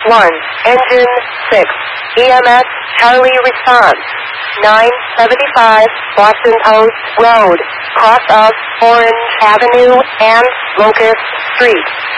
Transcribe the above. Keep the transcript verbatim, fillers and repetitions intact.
one, engine six, E M S Charlie response, nine seventy-five Boston Post Road, cross of Orange Avenue and Locust Street.